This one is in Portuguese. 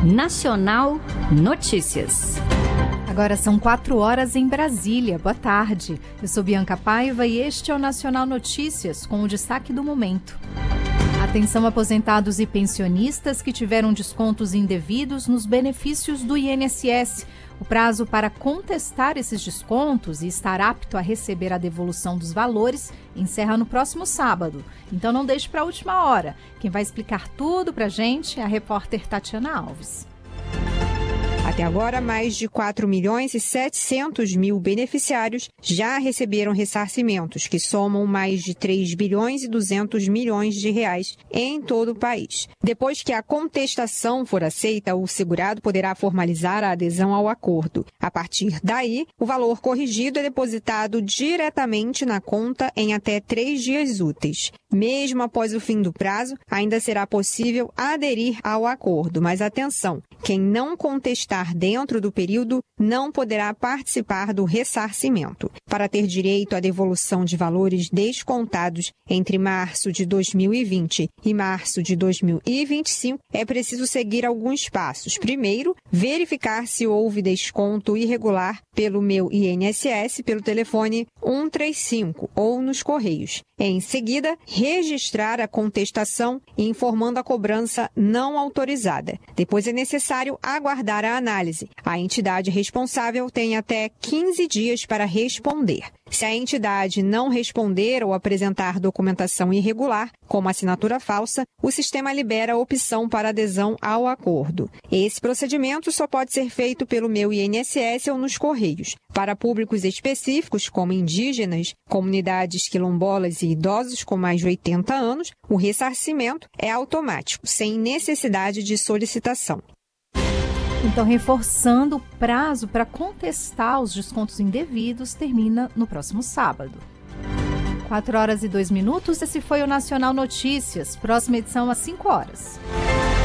Nacional Notícias. Agora são 4 horas em Brasília. Boa tarde. Eu sou Bianca Paiva e este é o Nacional Notícias, com o destaque do momento. Atenção aposentados e pensionistas que tiveram descontos indevidos nos benefícios do INSS. O prazo para contestar esses descontos e estar apto a receber a devolução dos valores encerra no próximo sábado. Então não deixe para a última hora. Quem vai explicar tudo para a gente é a repórter Tatiana Alves. Até agora, mais de 4.700.000 beneficiários já receberam ressarcimentos, que somam mais de 3.200 bilhões de reais em todo o país. Depois que a contestação for aceita, o segurado poderá formalizar a adesão ao acordo. A partir daí, o valor corrigido é depositado diretamente na conta em até 3 dias úteis. Mesmo após o fim do prazo, ainda será possível aderir ao acordo. Mas atenção, quem não contestar dentro do período não poderá participar do ressarcimento. Para ter direito à devolução de valores descontados entre março de 2020 e março de 2025, é preciso seguir alguns passos. Primeiro, verificar se houve desconto irregular pelo Meu INSS pelo telefone 135 ou nos Correios. Em seguida, registrar a contestação informando a cobrança não autorizada. Depois é necessário aguardar a análise. A entidade responsável tem até 15 dias para responder. Se a entidade não responder ou apresentar documentação irregular, como assinatura falsa, o sistema libera a opção para adesão ao acordo. Esse procedimento só pode ser feito pelo Meu INSS ou nos Correios. Para públicos específicos, como indígenas, comunidades quilombolas e idosos com mais de 80 anos, o ressarcimento é automático, sem necessidade de solicitação. Então, reforçando, o prazo para contestar os descontos indevidos termina no próximo sábado. 4 horas e 2 minutos, esse foi o Nacional Notícias. Próxima edição às 5 horas.